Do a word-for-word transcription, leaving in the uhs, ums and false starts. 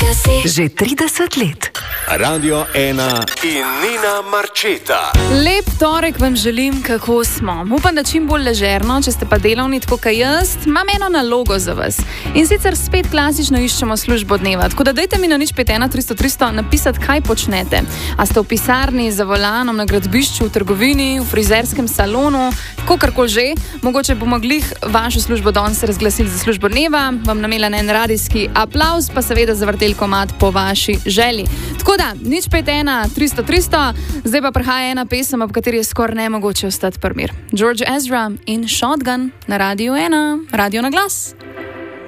Že trideset let. Radio ena in Nina Marčeta. Lep torek vam želim, kako smo. Upam, da čim bolj ležerno, če ste pa delovni tako kaj jaz, imam eno nalogo za vas. In sicer spet klasično iščemo službo dneva. Tako da dajte mi na nič pet ena tristo tristo napisati, kaj počnete. A ste v pisarni, za volanom, na gradbišču, v trgovini, v frizerskem salonu, kakorkoli že. Mogoče bomo glih vašo službo danes razglasili za službo dneva, vam namela en radijski aplavz, pa seveda zavrtel komad po vaši želji. Tako da, nič pet ena tristo tristo, zdaj pa prihaja ena pesem, ob kateri je skoraj nemogoče ostati pri miru. George Ezra in Shotgun na Radio ena, radio na glas.